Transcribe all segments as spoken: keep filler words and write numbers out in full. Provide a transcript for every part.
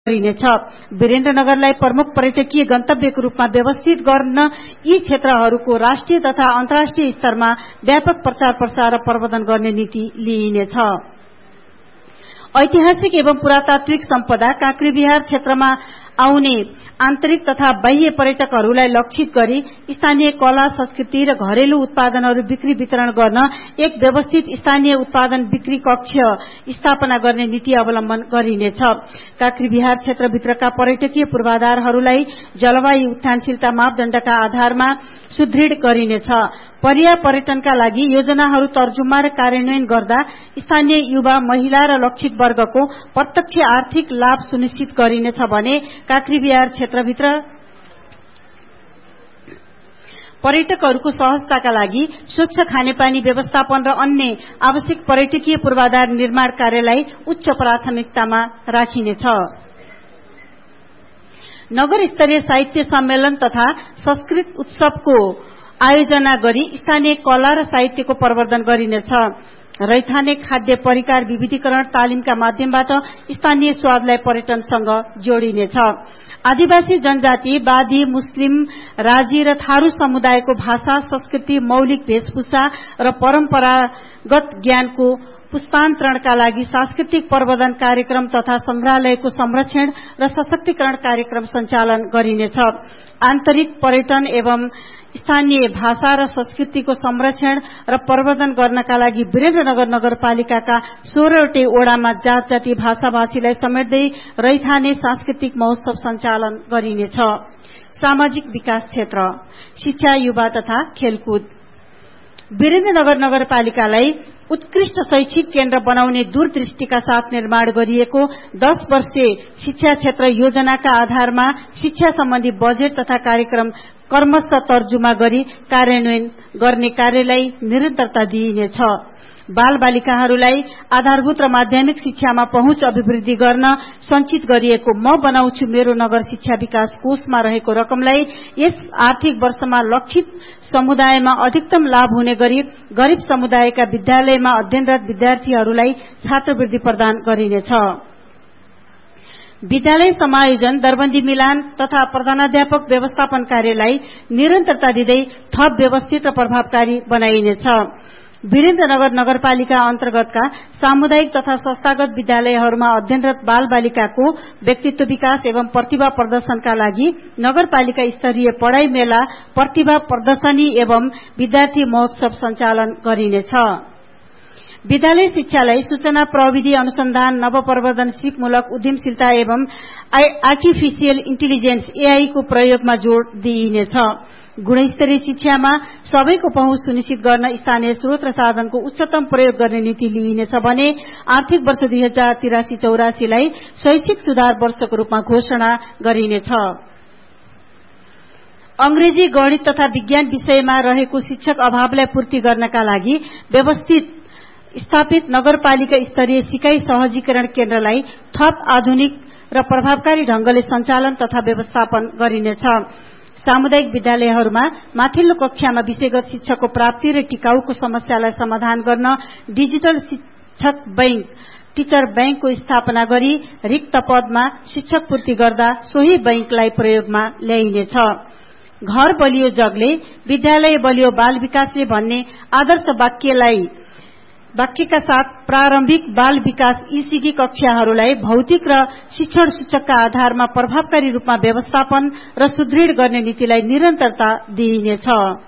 गरिनेछ। वीरेन्द्रनगरलाई प्रमुख पर्यटकीय गन्तव्यको रूपमा व्यवस्थित गर्न यी क्षेत्रहरूको राष्ट्रिय तथा अन्तर्राष्ट्रिय स्तरमा व्यापक प्रचार प्रसार र प्रवर्धन गर्ने नीति लिइनेछ। ऐतिहासिक एवं पुरातात्विक सम्पदा काँक्रेबिहार क्षेत्रमा आउने आन्तरिक तथा बाह्य पर्यटकहरूलाई लक्षित गरी स्थानीय कला संस्कृति र घरेलु उत्पादनहरू बिक्री वितरण गर्न एक व्यवस्थित स्थानीय उत्पादन बिक्री कक्ष स्थापना गर्ने नीति अवलम्बन गरिनेछ। काँक्रेबिहार क्षेत्रभित्रका पर्यटकीय पूर्वाधारहरूलाई जलवायु उत्थानशीलता मापदण्डका आधारमा सुदृढ गरिनेछ। पर्या पर्यटनका लागि योजनाहरू तर्जुमा र कार्यान्वयन गर्दा स्थानीय युवा, महिला र लक्षित वर्गको प्रत्यक्ष आर्थिक लाभ सुनिश्चित गरिनेछ भने काँक्रेबिहार क्षेत्रभित्र पर्यटकहरूको सहजताका लागि स्वच्छ खानेपानी व्यवस्थापन र अन्य आवश्यक पर्यटकीय पूर्वाधार निर्माण कार्यलाई उच्च प्राथमिकतामा राखिनेछ। नगर स्तरीय साहित्य सम्मेलन तथा संस्कृत उत्सवको आयोजना गरी स्थानीय कला र साहित्यको प्रवर्धन गरिनेछ। रैथाने खाद्य परिकार विविधीकरण तालिमका माध्यमबाट स्थानीय स्वादलाई पर्यटनसँग जोडिनेछ। आदिवासी जनजाति, बादी, मुस्लिम, राजी र थारू समुदायको भाषा, संस्कृति, मौलिक वेशभूषा र परम्परागत ज्ञानको पुष्पान्तरणका लागि सांस्कृतिक प्रवर्धन कार्यक्रम तथा संग्रहालयको संरक्षण र सशक्तिकरण कार्यक्रम सञ्चालन गरिनेछ। आन्तरिक पर्यटन एवं स्थानीय भाषा र संस्कृतिको संरक्षण र प्रवर्धन गर्नका लागि वीरेन्द्रनगर नगरपालिकाका सोह्रवटै ओडामा जात जाति भाषाभाषीलाई समेट्दै रैथाने सांस्कृतिक महोत्सव सञ्चालन गरिनेछ। सामाजिक विकास क्षेत्र, शिक्षा, युवा तथा खेलकुद। वीरेन्द्रनगर नगरपालिकालाई उत्कृष्ट शैक्षिक केन्द्र बनाउने दूरदृष्टिका साथ निर्माण गरिएको दश वर्षे शिक्षा क्षेत्र योजनाका आधारमा शिक्षा सम्बन्धी बजेट तथा कार्यक्रम कर्मश तर्जुमा गरी कार्यान्वयन गर्ने कार्यलाई निरन्तरता दिइनेछ। बाल बालिकाहरूलाई आधारभूत र माध्यमिक शिक्षामा पहुँच अभिवृद्धि गर्न संचित गरिएको म बनाउँछु मेरो नगर शिक्षा विकास कोषमा रहेको रकमलाई यस आर्थिक वर्षमा लक्षित समुदायमा अधिकतम लाभ हुने गरी गरीब समुदायका विद्यालयमा अध्ययनरत विद्यार्थीहरूलाई छात्रवृत्ति प्रदान गरिनेछ। विद्यालय समायोजन, दरबन्दी मिलान तथा प्रधानाध्यापक व्यवस्थापन कार्यलाई निरन्तरता दिँदै थप व्यवस्थित र प्रभावकारी बनाइनेछ। वीरेन्द्रनगर नगरपालिका अन्तर्गतका सामुदायिक तथा संस्थागत विद्यालयहरूमा अध्ययनरत बाल बालिकाको व्यक्तित्व विकास एवं प्रतिभा प्रदर्शनका लागि नगरपालिका स्तरीय पढ़ाई मेला, प्रतिभा प्रदर्शनी एवं विद्यार्थी महोत्सव सञ्चालन गरिनेछ। विद्यालय शिक्षालाई सूचना प्रविधि अनुसन्धान, नवप्रवर्धन, सिपमूलक उद्यमशीलता एवं आर्टिफिशियल इन्टेलिजेन्स एआई को प्रयोगमा जोड़ दिइनेछ। गुणस्तरीय शिक्षामा सबैको पहुँच सुनिश्चित गर्न स्थानीय स्रोत र साधनको उच्चतम प्रयोग गर्ने नीति लिइनेछ भने आर्थिक वर्ष दुई हजार तिरासी चौरासीलाई शैक्षिक सुधार वर्षको रूपमा घोषणा गरिनेछ। अंग्रेजी, गणित तथा विज्ञान विषयमा रहेको शिक्षक अभावलाई पूर्ति गर्नका लागि व्यवस्थित स्थापित नगरपालिका स्तरीय सिकाइ सहजीकरण केन्द्रलाई थप आधुनिक र प्रभावकारी ढंगले सञ्चालन तथा व्यवस्थापन गरिनेछ। सामुदायिक विद्यालयहरूमा माथिल्लो कक्षामा विषयगत शिक्षाको प्राप्ति र टिकाउको समस्यालाई समाधान गर्न डिजिटल शिक्षक बैंक, टीचर बैंकको स्थापना गरी रिक्त पदमा शिक्षक पूर्ति गर्दा सोही बैंकलाई प्रयोगमा ल्याइनेछ। घर बलियो जगले, विद्यालय बलियो बाल विकासले भन्ने आदर्श वाक्यलाई वाक्यका साथ प्रारम्भिक बाल विकास ईसीडी कक्षाहरूलाई भौतिक र शिक्षण सूचकका आधारमा प्रभावकारी रूपमा व्यवस्थापन र सुदृढ गर्ने नीतिलाई निरन्तरता दिइनेछ।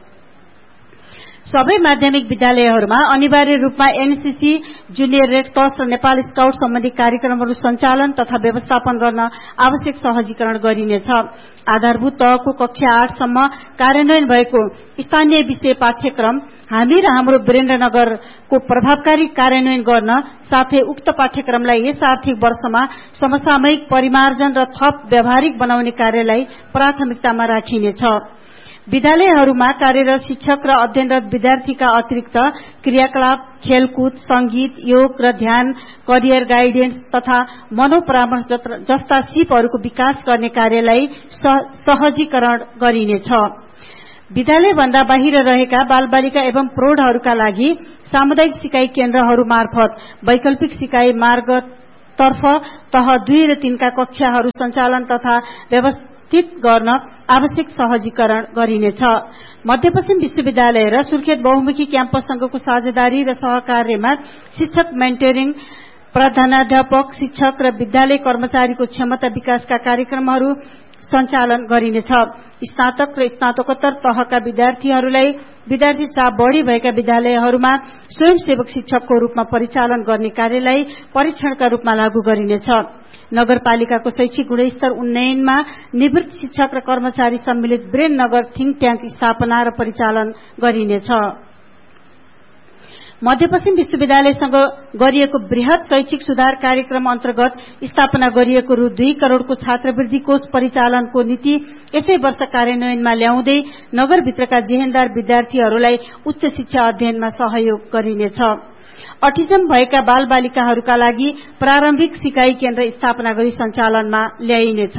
सबै माध्यमिक विद्यालयहरूमा अनिवार्य रूपमा एनसीसी, जुनियर रेड क्रस र नेपाल स्काउट सम्बन्धी कार्यक्रमहरू सञ्चालन तथा व्यवस्थापन गर्न आवश्यक सहजीकरण गरिनेछ। आधारभूत तहको कक्षा आठसम्म कार्यान्वयन भएको स्थानीय विषय पाठ्यक्रम हामी र हाम्रो वीरेन्द्रनगरको प्रभावकारी कार्यान्वयन गर्न साथै उक्त पाठ्यक्रमलाई यस आर्थिक वर्षमा समसामयिक परिमार्जन र थप व्यावहारिक बनाउने कार्यलाई प्राथमिकतामा राखिनेछ। विद्यालयहरूमा कार्यरत शिक्षक र अध्ययनरत विद्यार्थीका अतिरिक्त क्रियाकलाप, खेलकुद, संगीत, योग र ध्यान, करियर गाइडेन्स तथा मनोपरामर्श जस्ता सिपहरूको विकास गर्ने कार्यलाई सहजीकरण गरिनेछ। विद्यालय भन्दा बाहिर रहेका बालबालिका एवं प्रौढहरूका लागि सामुदायिक सिकाइ केन्द्रहरू मार्फत वैकल्पिक सिकाइ मार्ग तर्फ तह दुई र तीनका कक्षाहरू सञ्चालन तथा व्यवस्थित गर्न आवश्यक सहजीकरण गरिनेछ। मध्यपश्चिम विश्वविद्यालय र सुर्खेत बहुमुखी क्याम्पस संघको साझेदारी र सहकार्यमा शिक्षक मेन्टरिङ, प्रधानाध्यापक, शिक्षक र विद्यालय कर्मचारीको क्षमता विकासका कार्यक्रमहरू सञ्चालन गरिनेछ। स्नातक र स्नातकोत्तर तहका विद्यार्थीहरूलाई विद्यार्थी चाप बढ़ी भएका विद्यालयहरूमा स्वयंसेवक शिक्षकको रूपमा परिचालन गर्ने कार्यलाई परीक्षणका रूपमा लागू गरिनेछ। नगरपालिकाको शैक्षिक गुणस्तर उन्नयनमा निवृत्त शिक्षक र कर्मचारी सम्मिलित ब्रेन नगर थिंक ट्याङ्क स्थापना र परिचालन गरिनेछ। मध्यपश्चिम विश्वविद्यालयसँग गरिएको वृहत शैक्षिक सुधार कार्यक्रम अन्तर्गत स्थापना गरिएको रु दुई करोड़को छात्रवृत्ति कोष परिचालनको नीति यसै वर्ष कार्यान्वयनमा ल्याउँदै नगरभित्रका जेहेन्दार विद्यार्थीहरूलाई उच्च शिक्षा अध्ययनमा सहयोग गरिनेछ। अटिजम भएका बाल बालिकाहरूका लागि प्रारम्भिक सिकाइ केन्द्र स्थापना गरी सञ्चालनमा ल्याइनेछ।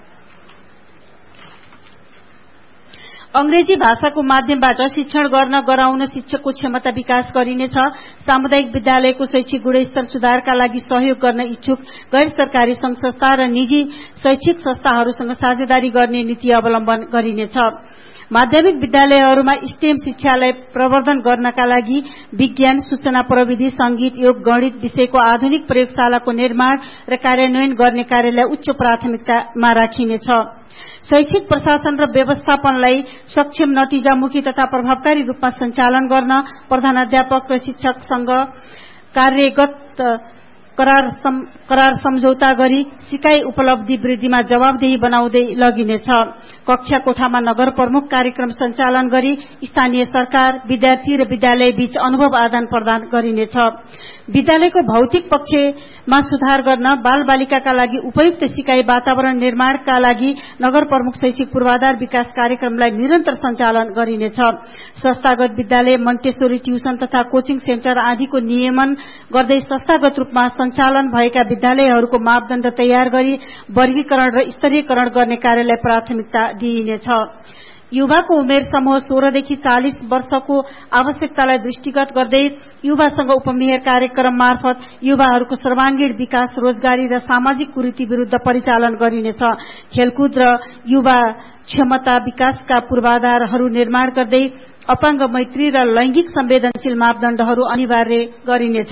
अंग्रेजी भाषाको माध्यमबाट शिक्षण गर्न गराउन शिक्षकको क्षमता विकास गरिनेछ। सामुदायिक विद्यालयको शैक्षिक गुणस्तर सुधारका लागि सहयोग गर्न इच्छुक गैर सरकारी संघ संस्था र निजी शैक्षिक संस्थाहरूसँग साझेदारी गर्ने नीति अवलम्बन गरिनेछ। माध्यमिक विद्यालयहरूमा स्टेम शिक्षालाई प्रवर्धन गर्नका लागि विज्ञान, सूचना प्रविधि, संगीत, योग, गणित विषयको आधुनिक प्रयोगशालाको निर्माण र कार्यान्वयन गर्ने कार्यलाई उच्च प्राथमिकतामा राखिनेछ। शैक्षिक प्रशासन र व्यवस्थापनलाई सक्षम, नतिजामुखी तथा प्रभावकारी रूपमा सञ्चालन गर्न प्रधानाध्यापक र शिक्षकसँग कार्यगत करार सम, करार सम्झौता गरी सिकाइ उपलब्धि वृद्धिमा जवाबदेही बनाउँदै लगिनेछ। कक्षा कोठामा नगर प्रमुख कार्यक्रम सञ्चालन गरी स्थानीय सरकार, विद्यार्थी र विद्यालय बीच अनुभव आदान प्रदान गरिनेछ। विद्यालयको भौतिक पक्षमा सुधार गर्न बाल बालिकाका लागि उपयुक्त सिकाइ वातावरण निर्माणका लागि नगर प्रमुख शैक्षिक पूर्वाधार विकास कार्यक्रमलाई निरन्तर सञ्चालन गरिनेछ। संस्थागत विद्यालय, मन्टेसोरी ट्युसन तथा कोचिङ सेन्टर आदिको नियमन गर्दै संस्थागत रूपमा सञ्चालन भएका विद्यालयहरूको मापदण्ड तयार गरी वर्गीकरण र स्तरीयकरण गर्ने कार्यलाई प्राथमिकता दिइनेछ। युवाको उमेर समूह सोह्रदेखि चालिस वर्षको आवश्यकतालाई दृष्टिगत गर्दै युवासँग उपमेयर कार्यक्रम मार्फत युवाहरूको सर्वांगीण विकास, रोजगारी र सामाजिक कुरीति विरूद्ध परिचालन गरिनेछ। खेलकुद र युवा क्षमता विकासका पूर्वाधारहरू निर्माण गर्दै अपाङ्ग मैत्री र लैंगिक संवेदनशील मापदण्डहरू अनिवार्य गरिनेछ।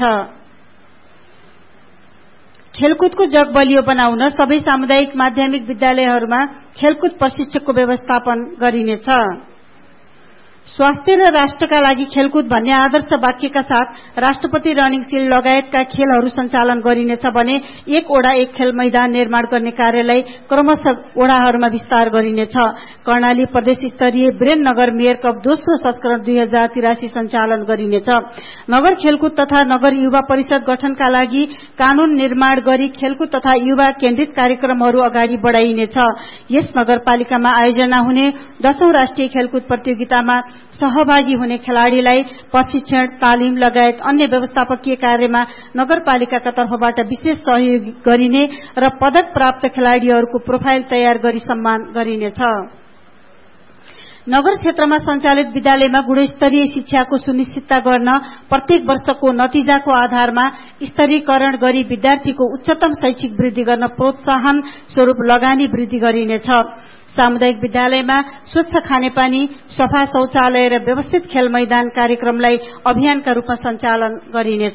खेलकुदको जग बलियो बनाउन सबै सामुदायिक माध्यमिक विद्यालयहरूमा खेलकुद प्रशिक्षकको व्यवस्थापन गरिनेछ। स्वास्थ्य र राष्ट्रका लागि खेलकुद भन्ने आदर्श वाक्यका साथ राष्ट्रपति रनिङ सिल्ड लगायतका खेलहरू सञ्चालन गरिनेछ भने एक ओडा एक खेल मैदान निर्माण गर्ने कार्यलाई क्रमशः ओडाहरूमा विस्तार गरिनेछ। कर्णाली प्रदेश स्तरीय ब्रेन नगर मेयर कप दोस्रो संस्करण दुई हजार तिरासी सञ्चालन गरिनेछ। नगर खेलकुद तथा नगर युवा परिषद गठनका लागि कानून निर्माण गरी खेलकुद तथा युवा केन्द्रित कार्यक्रमहरू अगाडि बढ़ाइनेछ। यस नगरपालिकामा आयोजना हुने दशौं राष्ट्रिय खेलकुद प्रतियोगितामा सहभागी हुने खेलाड़ीलाई प्रशिक्षण, तालिम लगायत अन्य व्यवस्थापकीय कार्यमा नगरपालिकाका तर्फबाट विशेष सहयोग गरिने र पदक प्राप्त खेलाड़ीहरूको प्रोफाइल तयार गरी सम्मान गरिनेछ। नगर क्षेत्रमा सञ्चालित विद्यालयमा गुणस्तरीय शिक्षाको सुनिश्चितता गर्न प्रत्येक वर्षको नतिजाको आधारमा स्तरीकरण गरी विद्यार्थीको उच्चतम शैक्षिक वृद्धि गर्न प्रोत्साहन स्वरूप लगानी वृद्धि गरिनेछ। सामुदायिक विद्यालयमा स्वच्छ खानेपानी, सफा शौचालय र व्यवस्थित खेल मैदान कार्यक्रमलाई अभियानका रूपमा सञ्चालन गरिनेछ।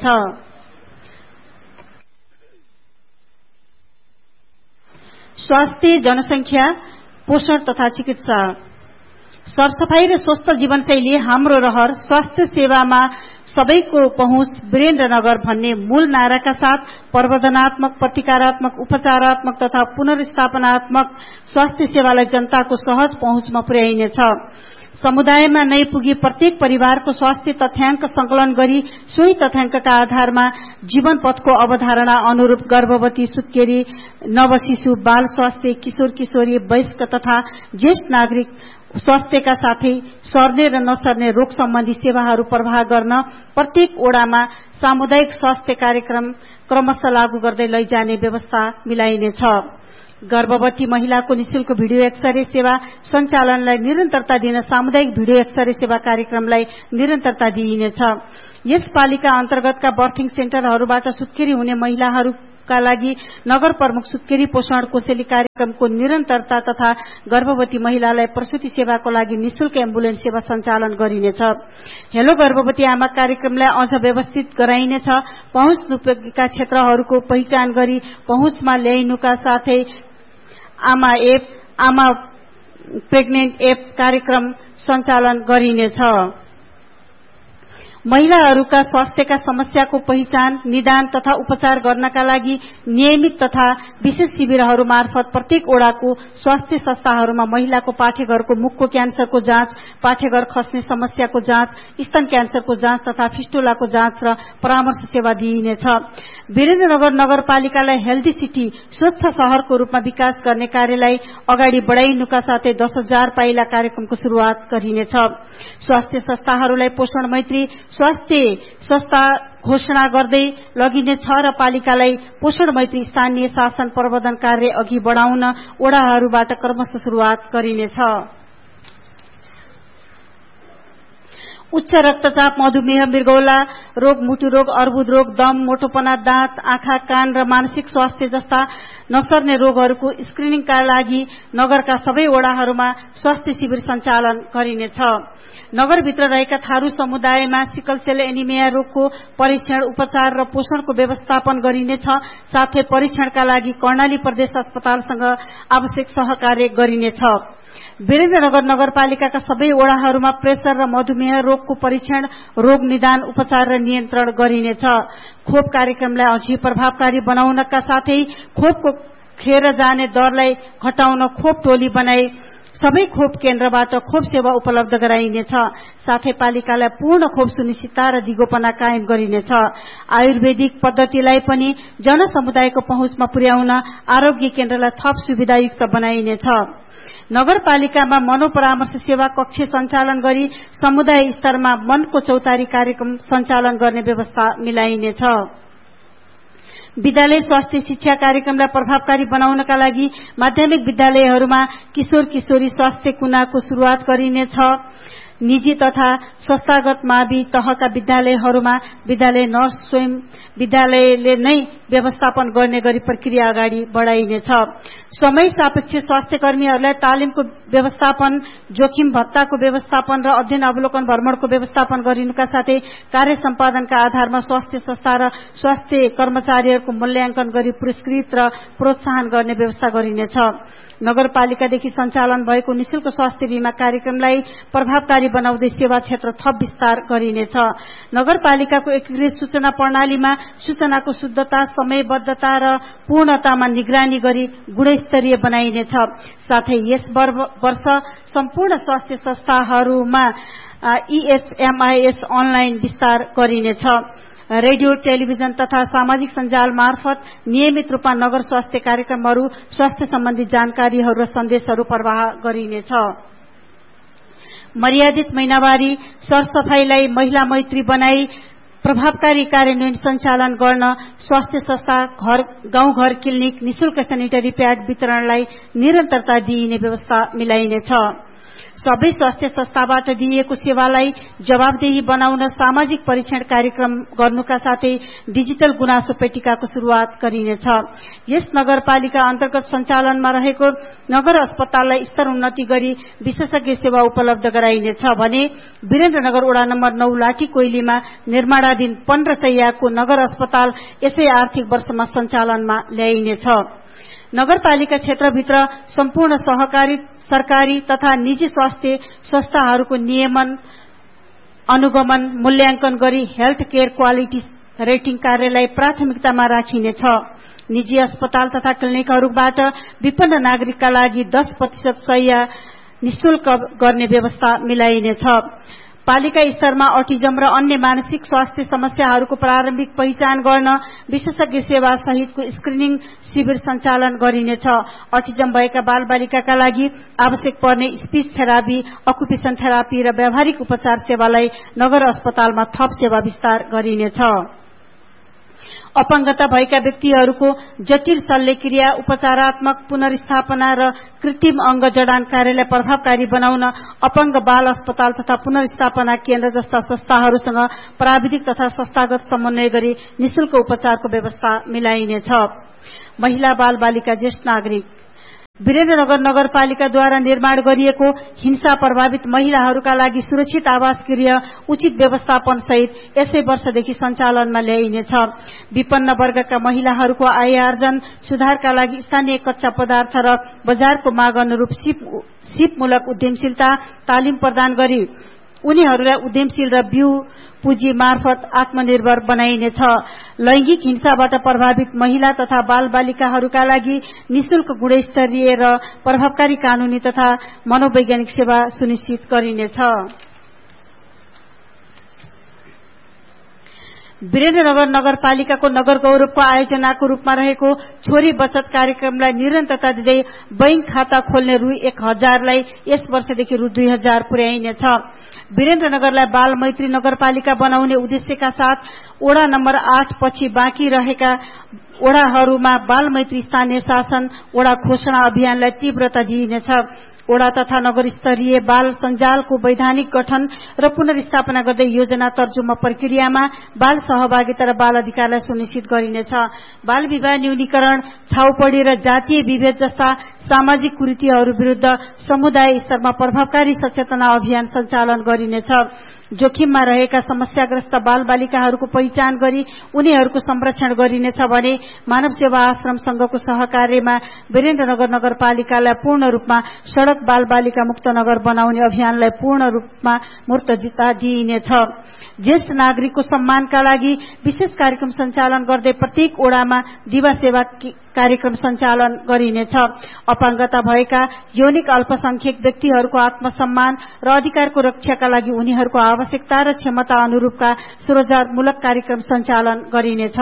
स्वास्थ्य, जनसंख्या, पोषण तथा चिकित्सा, सरसफाई र स्वस्थ जीवनशैली हाम्रो रहर, स्वास्थ्य सेवामा सबैको पहुँच, ब्रेन र नगर भन्ने मूल नाराका साथ प्रवर्धनात्मक, प्रतिकारात्मक, उपचारात्मक तथा पुनर्स्थापनात्मक स्वास्थ्य सेवालाई जनताको सहज पहुँचमा पुर्याइनेछ। समुदायमा नै पुगी प्रत्येक परिवारको स्वास्थ्य तथ्याङ्क संकलन गरी सोही तथ्याङ्कका आधारमा जीवन पथको अवधारणा अनुरूप गर्भवती, सुत्केरी, नवशिशु, बाल स्वास्थ्य, किशोर किशोरी, वयस्क तथा ज्येष्ठ नागरिक स्वास्थ्यका साथै सर्ने र नसर्ने रोग सम्बन्धी सेवाहरू प्रवाह गर्न प्रत्येक ओडामा सामुदायिक स्वास्थ्य कार्यक्रम क्रमशः लागू गर्दै लैजाने व्यवस्था मिलाइनेछ। गर्भवती महिलाको निशुल्क भिडियो एक्सरे सेवा सञ्चालनलाई निरन्तरता दिन सामुदायिक भिडियो एक्सरे सेवा कार्यक्रमलाई निरन्तरता दिइनेछ। यस पालिका अन्तर्गतका बर्थिङ सेन्टरहरूबाट सुत्केरी हुने महिलाहरू का लागि नगर प्रमुख सुत्केरी पोषण कोसेली कार्यक्रमको निरन्तरता तथा गर्भवती महिलालाई प्रसूति सेवाको लागि निशुल्क एम्बुलेन्स सेवा सञ्चालन गरिनेछ। हेलो गर्भवती आमा कार्यक्रमलाई अझ व्यवस्थित गराइनेछ। पहुँच नपुगेका क्षेत्रहरूको पहिचान गरी पहुँचमा ल्याइनुका साथै आमा एप आमा प्रेग्नेन्ट एप कार्यक्रम सञ्चालन गरिनेछ। महिलाहरूका स्वास्थ्यका समस्याको पहिचान, निदान तथा उपचार गर्नका लागि नियमित तथा विशेष शिविरहरू मार्फत प्रत्येक ओडाको स्वास्थ्य संस्थाहरूमा महिलाको पाठेघरको मुखको क्यान्सरको जाँच, पाठेघर खस्ने समस्याको जाँच, स्तन क्यान्सरको जाँच तथा फिस्टुलाको जाँच र परामर्श सेवा दिइनेछ। वीरेन्द्रनगर नगरपालिकालाई हेल्दी सिटी स्वच्छ शहरको रूपमा विकास गर्ने कार्यलाई अगाडि बढाइनुका साथै दस हजार पाइला कार्यक्रमको शुरूआत गरिनेछ। स्वास्थ्य संस्थाहरूलाई पोषण मैत्री स्वास्थ्य संस्था घोषणा गर्दै लगिनेछ र पालिकालाई पोषण मैत्री स्थानीय शासन प्रबन्धन कार्य अघि बढाउन ओडाहरूबाट क्रमशः शुरूआत गरिनेछ। उच्च रक्तचाप, मधुमेह, मृगौला रोग, मुटु रोग, अर्बुद रोग, दम, मोटोपना, दाँत, आँखा, कान र मानसिक स्वास्थ्य जस्ता नसर्ने रोगहरूको स्क्रिनिङका लागि नगरका सबै ओडाहरूमा स्वास्थ्य शिविर सञ्चालन गरिनेछ। नगरभित्र रहेका थारू समुदायमा सिकल सेल एनिमिया रोगको परीक्षण, उपचार र पोषणको व्यवस्थापन गरिनेछ। साथै परीक्षणका लागि कर्णाली प्रदेश अस्पतालसँग आवश्यक सहकार्य गरिनेछ। वीरेन्द्रनगर नगरपालिकाका सबै ओडाहरूमा प्रेसर र मधुमेह रोगको परीक्षण, रोग निदान, उपचार र नियन्त्रण गरिनेछ। खोप कार्यक्रमलाई अझै प्रभावकारी बनाउनका साथै खोपको खेर जाने दरलाई घटाउन खोप टोली बनाई सबै खोप केन्द्रबाट खोप सेवा उपलब्ध गराइनेछ। साथै पालिकालाई पूर्ण खोप सुनिश्चितता र दिगोपना कायम गरिनेछ। आयुर्वेदिक पद्धतिलाई पनि जनसमुदायको पहुँचमा पुर्याउन आरोग्य केन्द्रलाई थप सुविधायुक्त बनाइनेछ। नगरपालिकामा मनोपरामर्श सेवा कक्ष सञ्चालन गरी समुदाय स्तरमा मनको चौतारी कार्यक्रम सञ्चालन गर्ने व्यवस्था मिलाइनेछ। विद्यालय स्वास्थ्य शिक्षा कार्यक्रमलाई प्रभावकारी बनाउनका लागि माध्यमिक विद्यालयहरूमा किशोर किशोरी स्वास्थ्य कुनाको शुरूआत गरिनेछ। निजी तथा संस्थागत मावि तहका विद्यालयहरूमा विद्यालय नर्स स्वयं विद्यालयले नै व्यवस्थापन गर्ने गरी प्रक्रिया अगाडि बढाइनेछ। समय सापेक्ष स्वास्थ्य कर्मीहरूलाई तालिमको व्यवस्थापन, जोखिम भत्ताको व्यवस्थापन र अध्ययन अवलोकन भ्रमणको व्यवस्थापन गरिनुका साथै कार्य सम्पादनका आधारमा स्वास्थ्य संस्था र स्वास्थ्य कर्मचारीहरूको मूल्याङ्कन गरी पुरस्कृत र प्रोत्साहन गर्ने व्यवस्था गरिनेछ। नगरपालिकादेखि सञ्चालन भएको निशुल्क स्वास्थ्य बीमा कार्यक्रमलाई प्रभावकारी बनाउँदै सेवा क्षेत्र थप विस्तार गरिनेछ। नगरपालिकाको एकीकृत सूचना प्रणालीमा सूचनाको शुद्धता, समयबद्धता र पूर्णतामा निगरानी गरी गुणस्तरीय बनाइनेछ। साथै यस वर्ष सम्पूर्ण स्वास्थ्य संस्थाहरूमा ईएचएमआईएस अनलाइन विस्तार गरिनेछ। रेडियो, टेलिभिजन तथा सामाजिक सञ्जाल मार्फत नियमित रूपमा नगर स्वास्थ्य कार्यक्रमहरू, स्वास्थ्य सम्बन्धी जानकारीहरू र सन्देशहरू प्रवाह गरिनेछ। मर्यादित महिनावारी सरसफाईलाई महिला मैत्री बनाई प्रभावकारी कार्यान्वयन सञ्चालन गर्न स्वास्थ्य संस्था, घर गाउँ घर क्लिनिक, निशुल्क सेनिटरी प्याड वितरणलाई निरन्तरता दिइने व्यवस्था मिलाइनेछ। सबै स्वास्थ्य संस्थाबाट दिइएको सेवालाई जवाबदेही बनाउन सामाजिक परीक्षण कार्यक्रम गर्नुका साथै डिजिटल गुनासो पेटिकाको शुरूआत गरिनेछ। यस नगरपालिका अन्तर्गत सञ्चालनमा रहेको नगर अस्पताललाई स्तर उन्नति गरी विशेषज्ञ सेवा उपलब्ध गराइनेछ भने वीरेन्द्रनगर वडा नम्बर नौ लाठी कोइलीमा निर्माणाधीन पन्ध्र सयको नगर अस्पताल यसै आर्थिक वर्षमा सञ्चालनमा ल्याइनेछ। नगरपालिका क्षेत्रभित्र सम्पूर्ण सहकारी, सरकारी तथा निजी स्वास्थ्य संस्थाहरूको नियमन, अनुगमन, मूल्याङ्कन गरी हेल्थ केयर क्वालिटी रेटिङ कार्यलाई प्राथमिकतामा राखिनेछ। निजी अस्पताल तथा क्लिनिकहरूबाट विपन्न नागरिकका लागि दस प्रतिशत सय निशुल्क गर्ने व्यवस्था मिलाइनेछ। पालिका स्तरमा अटिजम र अन्य मानसिक स्वास्थ्य समस्याहरूको प्रारम्भिक पहिचान गर्न विशेषज्ञ सेवा सहितको स्क्रिनिङ शिविर सञ्चालन गरिनेछ। अटिजम भएका बालबालिकाका लागि आवश्यक पर्ने स्पीच थेरापी, अकुपेसन थेरापी र व्यावहारिक उपचार सेवालाई नगर अस्पतालमा थप सेवा विस्तार गरिनेछ। अपाङ्गता भएका व्यक्तिहरूको जटिल शल्यक्रिया, उपचारात्मक पुनर्स्थापना र कृत्रिम अङ्ग जडान कार्यलाई प्रभावकारी बनाउन अपाङ्ग बाल अस्पताल तथा पुनर्स्थापना केन्द्र जस्ता संस्थाहरूसँग प्राविधिक तथा संस्थागत समन्वय गरी निशुल्क उपचारको व्यवस्था मिलाइनेछ। महिला बाल बालिका ज्येष्ठ नागरिक वीरेन्द्रनगर नगरपालिकाद्वारा निर्माण गरिएको हिंसा प्रभावित महिलाहरूका लागि सुरक्षित आवास गृह उचित व्यवस्थापन सहित यसै वर्षदेखि सञ्चालनमा ल्याइनेछ। विपन्न वर्गका महिलाहरूको आय आर्जन सुधारका लागि स्थानीय कच्चा पदार्थ र बजारको माग अनुरूप सिपमूलक उद्यमशीलता तालिम प्रदान गरी उनीहरूलाई उद्यमशील र बिउ पुँजी मार्फत आत्मनिर्भर बनाइनेछ। लैंगिक हिंसाबाट प्रभावित महिला तथा बाल बालिकाहरूका लागि निशुल्क गुणस्तरीय र प्रभावकारी कानूनी तथा मनोवैज्ञानिक सेवा सुनिश्चित गरिनेछ। वीरेन्द्रनगर नगरपालिकाको नगर गौरवको आयोजनाको रूपमा रहेको छोरी बचत कार्यक्रमलाई निरन्तरता दिँदै बैंक खाता खोल्ने रु एक हजारलाई यस वर्षदेखि रु दुई हजार पुर्याइनेछ। वीरेन्द्रनगरलाई बाल मैत्री नगरपालिका बनाउने उद्देश्यका साथ ओडा नम्बर आठ पछि बाँकी रहेका ओडाहरूमा बाल मैत्री स्थानीय शासन ओडा घोषणा अभियानलाई तीव्रता दिइनेछ। ओडा तथा नगर स्तरीय बाल सञ्जालको वैधानिक गठन र पुनर्स्थापना गर्दै योजना तर्जुमा प्रक्रियामा बाल सहभागिता र बाल अधिकारलाई सुनिश्चित गरिनेछ। बाल विवाह न्यूनीकरण, छाउपडी र जातीय विभेद जस्ता सामाजिक कुरीतिहरू विरूद्ध समुदाय स्तरमा प्रभावकारी सचेतना अभियान सञ्चालन गरिनेछ। जोखिममा रहेका समस्याग्रस्त बाल बालिकाहरूको पहिचान गरी उनीहरूको संरक्षण गरिनेछ भने मानव सेवा आश्रम संघको सहकार्यमा वीरेन्द्रनगर नगरपालिकालाई पूर्ण रूपमा सड़क बाल बालिका मुक्त नगर बनाउने अभियानलाई पूर्ण रूपमा मूर्तता दिइनेछ। ज्येष्ठ नागरिकको सम्मानका लागि विशेष कार्यक्रम सञ्चालन गर्दै प्रत्येक ओडामा दिवा सेवा कार्यक्रम सञ्चालन गरिनेछ। अपाङ्गता भएका यौनिक अल्पसंख्यक व्यक्तिहरूको आत्मसम्मान र अधिकारको रक्षाका लागि उनीहरूको आवश्यकता र क्षमता अनुरूपका स्वरोजगारमूलक कार्यक्रम सञ्चालन गरिनेछ।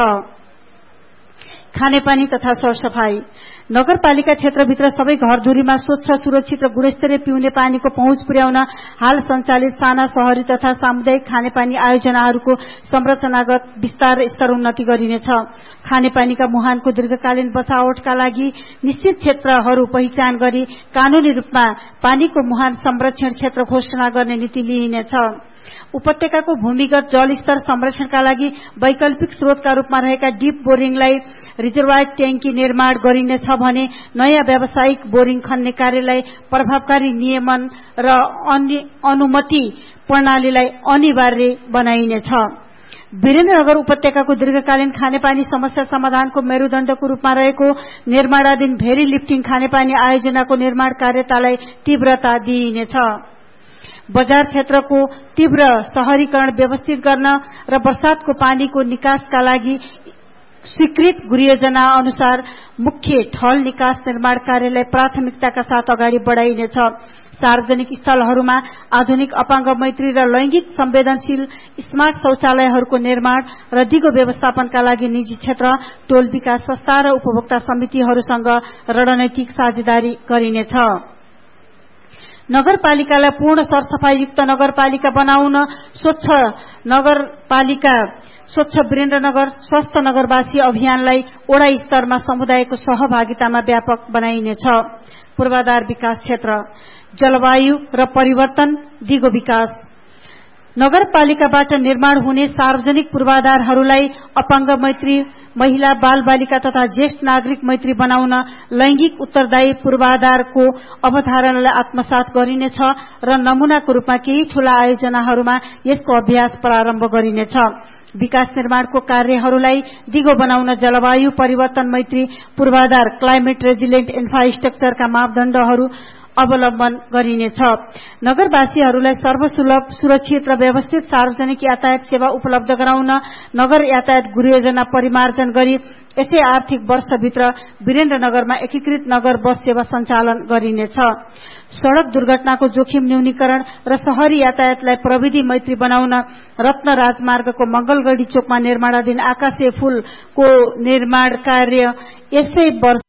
खानेपानी तथा सरसफाई नगरपालिका क्षेत्रभित्र सबै घरधुरीमा स्वच्छ, सुरक्षित र गुणस्तरीय पिउने पानीको पहुँच पुर्याउन हाल सञ्चालित साना शहरी तथा सामुदायिक खानेपानी आयोजनाहरूको संरचनागत विस्तार र स्तर उन्नति गरिनेछ। खानेपानीका मुहानको दीर्घकालीन बचावटका लागि निश्चित क्षेत्रहरू पहिचान गरी कानूनी रूपमा पानीको मुहान संरक्षण क्षेत्र घोषणा गर्ने नीति लिइनेछ। उपत्यकाको भूमिगत जलस्तर संरक्षणका लागि वैकल्पिक स्रोतका रूपमा रहेका डीप बोरिङलाई रिजर्वायर ट्याङ्की निर्माण गरिनेछ भने नयाँ व्यावसायिक बोरिङ खन्ने कार्यलाई प्रभावकारी नियमन र अनुमति प्रणालीलाई अनिवार्य बनाइनेछ। वीरेन्द्रनगर उपत्यकाको दीर्घकालीन खानेपानी समस्या समाधानको मेरुदण्डको रूपमा रहेको निर्माणाधीन भेरी लिफ्टिङ खानेपानी आयोजनाको निर्माण कार्यतालाई तीव्रता दिइनेछ। बजार क्षेत्रको तीव्र शहरीकरण व्यवस्थित गर्न र वर्षातको पानीको निकासका लागि स्वीकृत गृहयोजना अनुसार मुख्य ठल निकास निर्माण कार्यलाई प्राथमिकताका साथ अगाडि बढ़ाइनेछ। सार्वजनिक स्थलहरूमा आधुनिक अपाङ्ग मैत्री र लैंगिक संवेदनशील स्मार्ट शौचालयहरूको निर्माण र दिगो व्यवस्थापनका लागि निजी क्षेत्र, टोल विकास संस्था र उपभोक्ता समितिहरूसँग रणनीतिक साझेदारी गरिनेछ। नगरपालिकालाई पूर्ण सरसफाईयुक्त नगरपालिका बनाउन स्वच्छ नगरपालिका स्वच्छ वीरेन्द्रनगर स्वस्थ नगरवासी अभियानलाई ओडा स्तरमा समुदायको सहभागितामा व्यापक बनाइनेछ। पूर्वाधार विकास क्षेत्र जलवायु र परिवर्तन दिगो विकास नगरपालिकाबाट निर्माण हुने सार्वजनिक पूर्वाधारहरूलाई अपाङ्ग मैत्री, महिला बाल बालिका तथा ज्येष्ठ नागरिक मैत्री बनाउन लैंगिक उत्तरदायी पूर्वाधारको अवधारणालाई आत्मसात गरिनेछ र नमूनाको रूपमा केही ठूला आयोजनाहरूमा यसको अभ्यास प्रारम्भ गरिनेछ। विकास निर्माणको कार्यहरूलाई दिगो बनाउन जलवायु परिवर्तन मैत्री पूर्वाधार क्लाइमेट रेजिलिएन्ट इन्फ्रास्ट्रक्चरका मापदण्डहरू अवलम्बन गरिनेछ। नगरवासीहरूलाई सर्वसुलभ, सुरक्षित र व्यवस्थित सार्वजनिक यातायात सेवा उपलब्ध गराउन नगर यातायात गृहयोजना परिमार्जन गरी यसै आर्थिक वर्षभित्र वीरेन्द्रनगरमा एकीकृत नगर बस सेवा सञ्चालन गरिनेछ। सड़क दुर्घटनाको जोखिम न्यूनीकरण र शहरी यातायातलाई प्रविधि मैत्री बनाउन रत्न राजमार्गको मंगलगढ़ी चोकमा निर्माणाधीन आकाशे फूलको निर्माण कार्य यसै वर्ष